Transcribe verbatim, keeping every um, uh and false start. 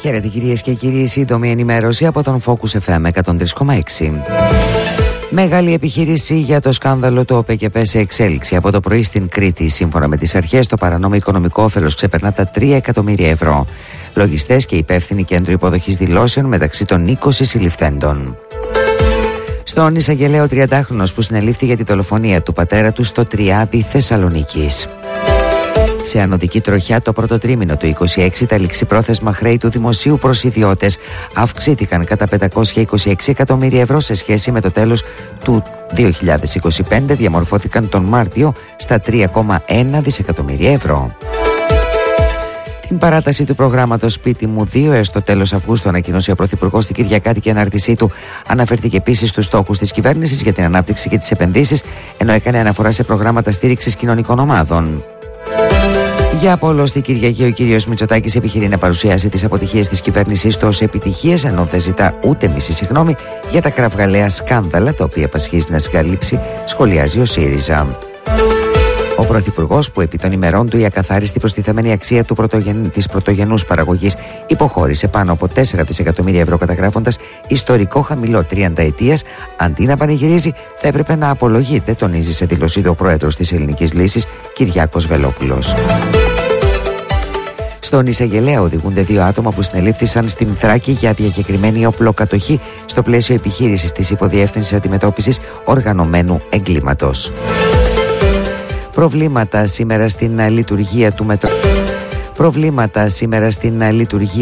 Χαίρετε κυρίες και κύριοι, σύντομη ενημέρωση από τον Focus εφ εμ εκατόν τρία κόμμα έξι. Μεγάλη επιχείρηση για το σκάνδαλο του ΟΠΕΚΕΠΕ σε εξέλιξη από το πρωί στην Κρήτη. Σύμφωνα με τις αρχές, το παρανόμιο οικονομικό όφελος ξεπερνά τα τρία εκατομμύρια ευρώ. Λογιστές και υπεύθυνοι κέντρο υποδοχής δηλώσεων μεταξύ των είκοσι συλληφθέντων. Στον εισαγγελέο τριαντάχρονος που συνελήφθη για τη δολοφονία του πατέρα του στο Τριάδι Θεσσαλονίκης. Σε ανωδική τροχιά το πρώτο τρίμηνο του είκοσι έξι, τα ληξιπρόθεσμα χρέη του δημοσίου προς ιδιώτες αυξήθηκαν κατά πεντακόσια είκοσι έξι εκατομμύρια ευρώ σε σχέση με το τέλος του δύο χιλιάδες είκοσι πέντε, διαμορφώθηκαν τον Μάρτιο στα τρία κόμμα ένα δισεκατομμύρια ευρώ. Την παράταση του προγράμματος Σπίτι μου δύο έως το τέλος Αυγούστου ανακοίνωσε ο Πρωθυπουργός στην Κυριακάτικη ανάρτησή του. Αναφέρθηκε επίσης στους στόχους της κυβέρνησης για την ανάπτυξη και τις επενδύσεις, ενώ έκανε αναφορά σε προγράμματα στήριξης κοινωνικών ομάδων. Για απόλοστη Κυριακή, ο κύριος Μητσοτάκης επιχειρεί να παρουσιάσει τις αποτυχίες της κυβέρνησης του ως επιτυχίες, ενώ δεν ζητά ούτε μισή συγγνώμη για τα κραυγαλαία σκάνδαλα τα οποία πασχίζει να συγκαλύψει, σχολιάζει ο ΣΥΡΙΖΑ. Ο Πρωθυπουργός, που επί των ημερών του η ακαθάριστη προστιθέμενη αξία του πρωτογεν... της πρωτογενούς παραγωγής υποχώρησε πάνω από τέσσερα δισεκατομμύρια ευρώ, καταγράφοντας ιστορικό χαμηλό τριανταετίας, αντί να πανηγυρίζει, θα έπρεπε να απολογείται, τονίζει σε δήλωσή του ο πρόεδρος της Ελληνικής Λύσης, Κυριάκος Βελόπουλος. Στον εισαγγελέα οδηγούνται δύο άτομα που συνελήφθησαν στην Θράκη για διακεκριμένη οπλοκατοχή στο πλαίσιο επιχείρησης της Υποδιεύθυνσης Αντιμετώπισης Οργανωμένου Εγκλήματος. Προβλήματα σήμερα στην λειτουργία του μετρό. Προβλήματα σήμερα στην λειτουργία